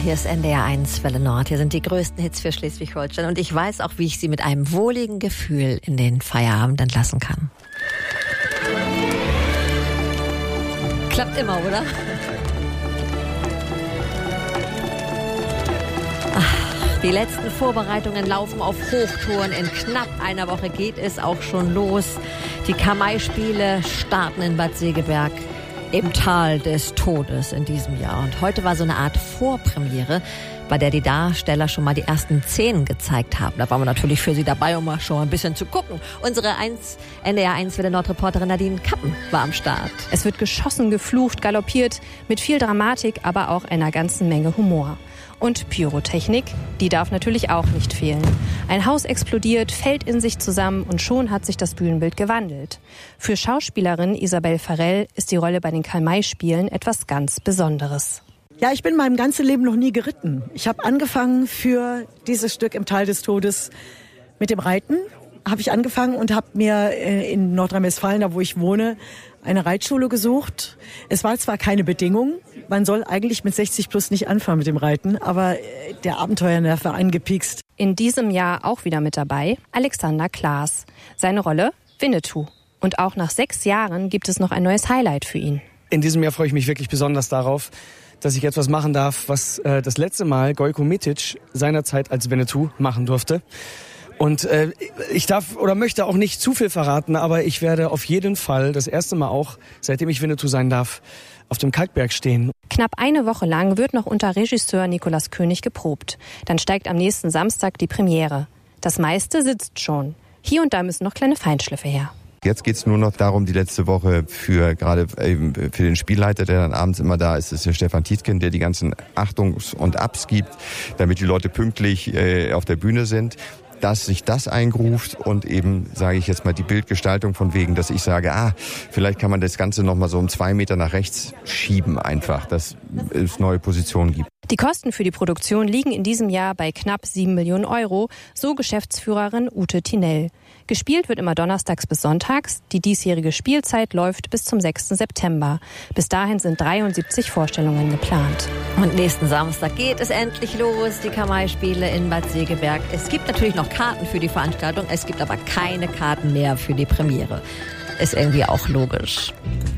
hier ist NDR1 Welle Nord. Hier sind die größten Hits für Schleswig-Holstein. Und ich weiß auch, wie ich Sie mit einem wohligen Gefühl in den Feierabend entlassen kann. Klappt immer, oder? Die letzten Vorbereitungen laufen auf Hochtouren. In knapp einer Woche geht es auch schon los. Die Kamai-Spiele starten in Bad Segeberg im Tal des Todes in diesem Jahr. Und heute war so eine Art Vorpremiere, bei der die Darsteller schon mal die ersten Szenen gezeigt haben. Da waren wir natürlich für Sie dabei, um mal schon ein bisschen zu gucken. Unsere NDR1 Welle Nord-Reporterin Nadine Kappen war am Start. Es wird geschossen, geflucht, galoppiert, mit viel Dramatik, aber auch einer ganzen Menge Humor. Und Pyrotechnik, die darf natürlich auch nicht fehlen. Ein Haus explodiert, fällt in sich zusammen und schon hat sich das Bühnenbild gewandelt. Für Schauspielerin Isabel Farrell ist die Rolle bei den Karl-May-Spielen etwas ganz Besonderes. Ja, ich bin meinem ganzen Leben noch nie geritten. Ich habe angefangen für dieses Stück im Tal des Todes mit dem Reiten. Habe ich angefangen und habe mir in Nordrhein-Westfalen, da wo ich wohne, eine Reitschule gesucht. Es war zwar keine Bedingung, man soll eigentlich mit 60 plus nicht anfangen mit dem Reiten, aber der Abenteuernerv war angepiekst. In diesem Jahr auch wieder mit dabei Alexander Klaas. Seine Rolle Winnetou. Und auch nach 6 Jahren gibt es noch ein neues Highlight für ihn. In diesem Jahr freue ich mich wirklich besonders darauf, dass ich etwas machen darf, was das letzte Mal Gojko Mitic seinerzeit als Winnetou machen durfte. Und ich darf oder möchte auch nicht zu viel verraten, aber ich werde auf jeden Fall das erste Mal auch, seitdem ich Winnetou sein darf, auf dem Kalkberg stehen. Knapp eine Woche lang wird noch unter Regisseur Nikolaus König geprobt. Dann steigt am nächsten Samstag die Premiere. Das meiste sitzt schon. Hier und da müssen noch kleine Feinschliffe her. Jetzt geht's nur noch darum, die letzte Woche für den Spielleiter, der dann abends immer da ist, ist der Stefan Tietgen, der die ganzen Achtungs- und Abs gibt, damit die Leute pünktlich auf der Bühne sind. Dass sich das eingruft und eben, sage ich jetzt mal, die Bildgestaltung von wegen, dass ich sage, vielleicht kann man das Ganze noch mal so um 2 Meter nach rechts schieben einfach, dass es neue Positionen gibt. Die Kosten für die Produktion liegen in diesem Jahr bei knapp 7 Millionen Euro, so Geschäftsführerin Ute Tinell. Gespielt wird immer donnerstags bis sonntags. Die diesjährige Spielzeit läuft bis zum 6. September. Bis dahin sind 73 Vorstellungen geplant. Und nächsten Samstag geht es endlich los, die Kamai-Spiele in Bad Segeberg. Es gibt natürlich noch Karten für die Veranstaltung, es gibt aber keine Karten mehr für die Premiere. Ist irgendwie auch logisch.